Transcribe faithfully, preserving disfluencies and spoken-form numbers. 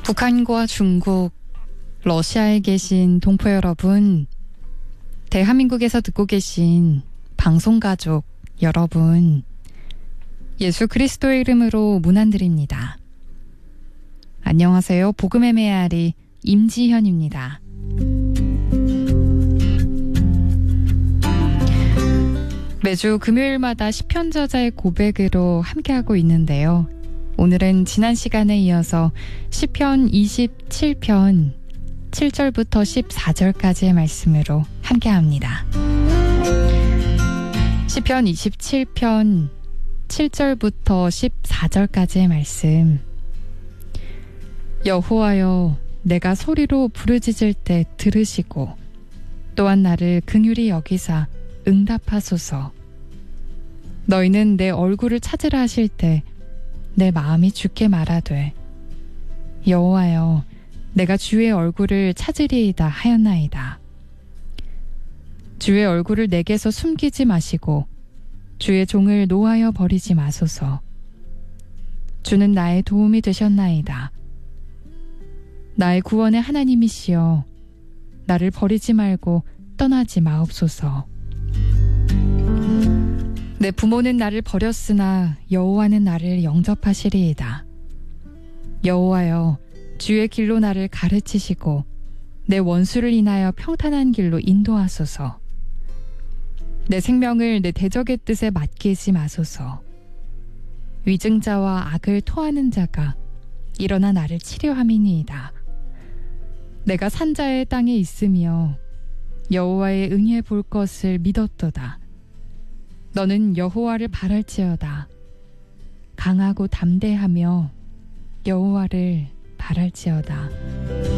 북한과 중국, 러시아에 계신 동포 여러분, 대한민국에서 듣고 계신 방송가족 여러분, 예수 그리스도의 이름으로 문안드립니다. 안녕하세요. 복음의 메아리 임지현입니다. 매주 금요일마다 시편 저자의 고백으로 함께하고 있는데요. 오늘은 지난 시간에 이어서 시편 이십칠 편 칠 절부터 십사 절까지의 말씀으로 함께합니다. 시편 이십칠 편 칠 절부터 십사 절까지의 말씀. 여호와여, 내가 소리로 부르짖을 때 들으시고 또한 나를 긍휼히 여기사 응답하소서. 너희는 내 얼굴을 찾으라 하실 때 내 마음이 주께 말하되, 여호와여, 내가 주의 얼굴을 찾으리이다 하였나이다. 주의 얼굴을 내게서 숨기지 마시고 주의 종을 노하여 버리지 마소서. 주는 나의 도움이 되셨나이다. 나의 구원의 하나님이시여, 나를 버리지 말고 떠나지 마옵소서. 내 부모는 나를 버렸으나 여호와는 나를 영접하시리이다. 여호와여, 주의 길로 나를 가르치시고 내 원수를 인하여 평탄한 길로 인도하소서. 내 생명을 내 대적의 뜻에 맡기지 마소서. 위증자와 악을 토하는 자가 일어나 나를 치려함이니이다. 내가 산자의 땅에 있으며 여호와의 응해 볼 것을 믿었도다. 너는 여호와를 바랄지어다. 강하고 담대하며 여호와를 바랄지어다.